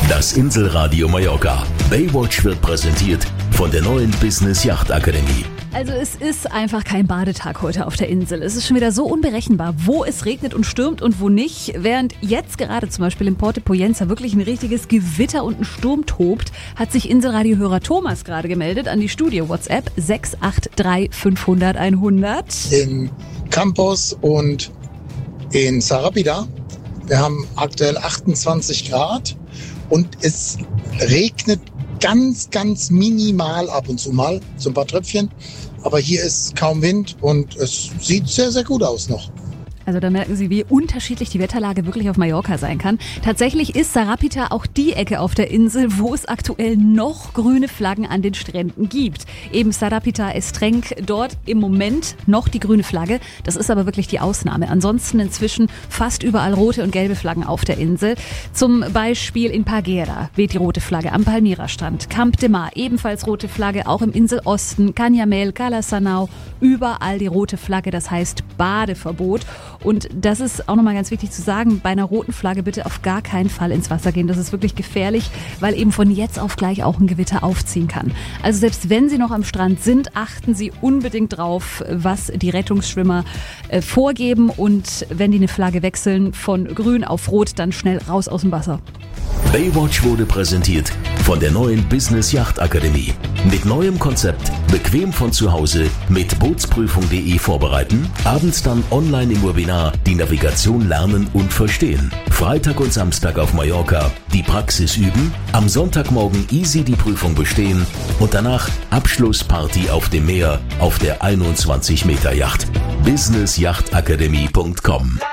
Das Inselradio Mallorca. Baywatch wird präsentiert von der neuen Business Yacht Akademie. Also es ist einfach kein Badetag heute auf der Insel. Es ist schon wieder so unberechenbar, wo es regnet und stürmt und wo nicht. Während jetzt gerade zum Beispiel in Porto Poyenza wirklich ein richtiges Gewitter und ein Sturm tobt, hat sich Inselradio-Hörer Thomas gerade gemeldet an die Studio-WhatsApp 683 500 100. In Campos und in Sarapida. Wir haben aktuell 28 Grad und es regnet ganz minimal ab und zu mal, so ein paar Tröpfchen. Aber hier ist kaum Wind und es sieht sehr, sehr gut aus noch. Also da merken Sie, wie unterschiedlich die Wetterlage wirklich auf Mallorca sein kann. Tatsächlich ist Sarapita auch die Ecke auf der Insel, wo es aktuell noch grüne Flaggen an den Stränden gibt. Eben Sarapita Estrenc, dort im Moment noch die grüne Flagge. Das ist aber wirklich die Ausnahme. Ansonsten inzwischen fast überall rote und gelbe Flaggen auf der Insel. Zum Beispiel in Parguera weht die rote Flagge am Palmyra-Strand. Camp de Mar, ebenfalls rote Flagge, auch im Inselosten. Canyamel, Cala Sanau, überall die rote Flagge, das heißt Badeverbot. Und das ist auch nochmal ganz wichtig zu sagen, bei einer roten Flagge bitte auf gar keinen Fall ins Wasser gehen. Das ist wirklich gefährlich, weil eben von jetzt auf gleich auch ein Gewitter aufziehen kann. Also selbst wenn Sie noch am Strand sind, achten Sie unbedingt drauf, was die Rettungsschwimmer vorgeben. Und wenn die eine Flagge wechseln von grün auf rot, dann schnell raus aus dem Wasser. Baywatch wurde präsentiert von der neuen Business Yacht Akademie. Mit neuem Konzept, bequem von zu Hause, mit Bootsprüfung.de vorbereiten, abends dann online im Webinar die Navigation lernen und verstehen. Freitag und Samstag auf Mallorca die Praxis üben, am Sonntagmorgen easy die Prüfung bestehen und danach Abschlussparty auf dem Meer auf der 21 Meter Yacht. businessyachtakademie.com